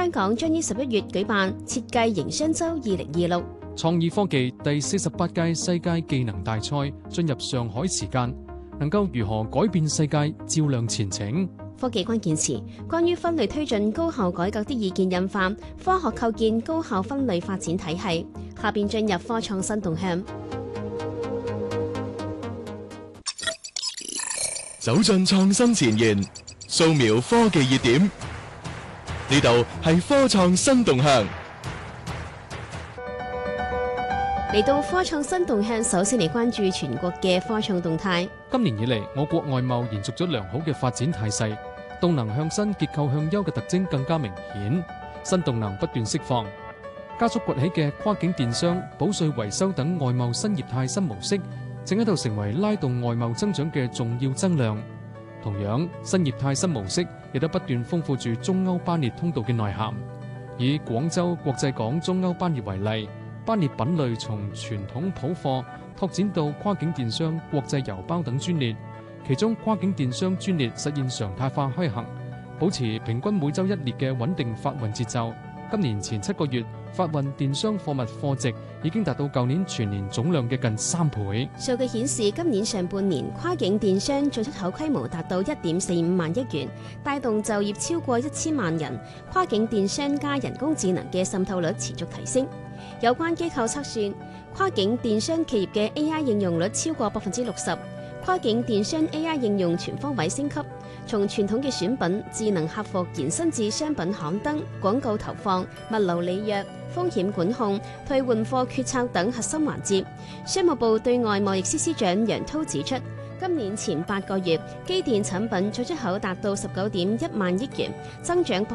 香港將於11月舉辦設計營商周2026。 創意科技第48屆世界技能大賽進入上海時間，能夠如何改變世界，照亮前程？ 科技關鍵詞，關於分類推進高校改革的意見印發，科學構建高校分類發展體系。下邊進入科創新動向。 走進創新前沿，掃描科技熱點。呢度係科創新動向。 嚟到科創新動向，首先嚟關注全國嘅科創動態。 今年以嚟，我國外貿延續咗良好嘅發展態勢，動能向新、結構向優嘅特徵更加明顯，新動能不斷釋放，加速崛起嘅跨境電商、保稅維修等外貿新業態新模式，正喺度成為拉動外貿增長嘅重要增量。同樣，新業態新模式亦都不斷豐富住中歐班列通道嘅內涵。以廣州國際港中歐班列為例，班列品類從傳統普貨拓展到跨境電商、國際郵包等專列，其中跨境電商專列實現常態化開行，保持平均每週1列嘅穩定發運節奏。今年前7個月，發運電商貨物貨值已經達到舊年全年總量嘅近3倍。 數據顯示，今年上半年跨境電商進出口規模達到1.45萬億元，帶動就業超過1000萬人。跨境電商加人工智能嘅滲透率持續提升。有關機構測算，跨境電商企業嘅 AI 應用率超過60%，跨境電商 AI 應用全方位升級，從傳統嘅選品、智能客服延伸至商品刊登、廣告投放、物流履約、風險管控、退換貨決策等核心環節。商務部對外貿易司司長楊濤指出，今年前8個月，機電產品進出口達到19.1萬億元，增長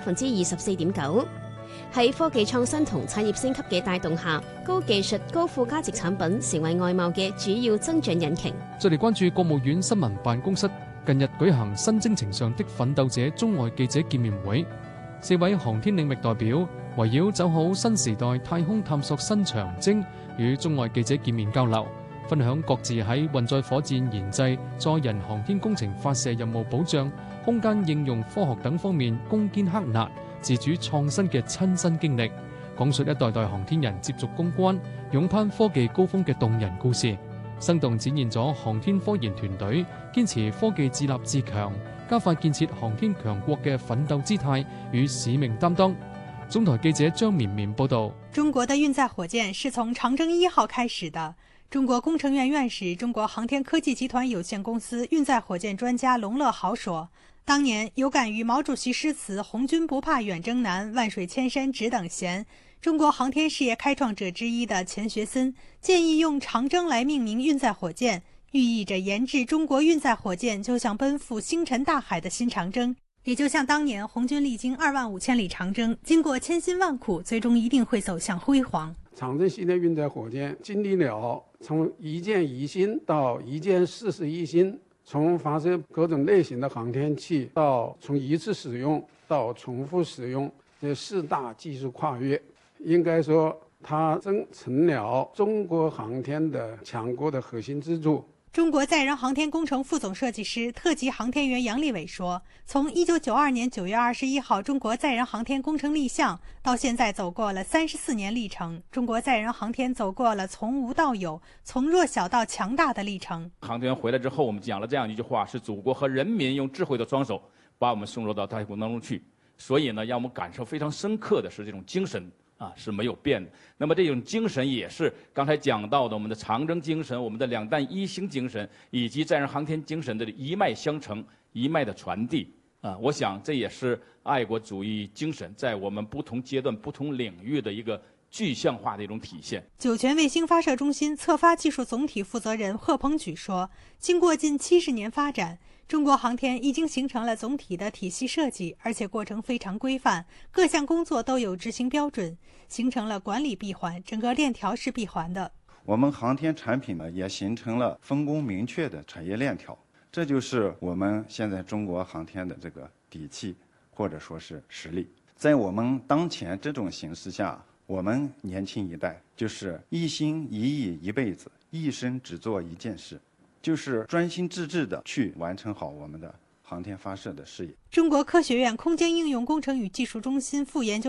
24.9%。喺科技創新同產業升級嘅帶動下，高技術、高附加值產品成為外貿嘅主要增長引擎。 再嚟關注國務院新聞辦公室近日舉行新征程上的奮鬥者中外記者見面會，4位航天領域代表圍繞走好新時代太空探索新長征，與中外記者見面交流，分享各自喺運載火箭研製、載人航天工程發射任務保障、空間應用科學等方面攻堅克難、自主創新嘅親身經歷，講述一代代航天人接續攻關、勇攀科技高峰嘅動人故事，生動展現咗航天科研團隊堅持科技自立自強、加快建設航天強國嘅奮鬥姿態與使命擔當。中台記者張綿綿報道： 中國的運載火箭是從長征1號開始的。中國工程院院士、中國航天科技集團有限公司運載火箭專家龍樂豪說，當年有感於毛主席詩詞“紅軍不怕遠征難，萬水千山只等閒”，中國航天事業開創者之一的錢學森建議用長征來命名運載火箭，寓意着研製中國運載火箭就像奔赴星辰大海的新長征，也就像當年紅軍歷經25000里長征，經過千辛萬苦，最終一定會走向輝煌。 長征系列運載火箭經歷了從一箭一星到一箭41星，從發射各種類型的航天器到從一次使用到重複使用，這4大技術跨越，應該說它真成了中國航天的強國的核心支柱。 中國載人航天工程副總設計師、特級航天員楊利偉說，從1992年9月21號中國載人航天工程立項到現在走過了34年歷程，中國載人航天走過了從無到有、從弱小到強大的歷程。 航天員回來之後，我們講了這樣一句話，是祖國和人民用智慧的雙手把我們送入到太空當中去，所以呢，讓我們感受非常深刻的是這種精神是沒有變的。那麼這種精神也是剛才講到的我們的長征精神、我們的兩彈一星精神以及載人航天精神的一脈相承、一脈的傳遞我想這也是愛國主義精神在我們不同階段、不同領域的一個具象化的一種體現。 酒泉衛星發射中心測發技術總體負責人賀鵬舉說，經過近70年發展，中國航天已經形成了總體的體系設計，而且過程非常規範，各項工作都有執行標準，形成了管理閉環，整個鏈條是閉環的。 我們航天產品呢，也形成了分工明確的產業鏈條，這就是我們現在中國航天的這個底氣，或者說是實力。在我們當前這種形勢下，我們年輕一代就是一心一意一輩子，一生只做一件事，就是專心致志地去完成好我們的航天發射的事業。 中國科學院空間應用工程與技術中心副研究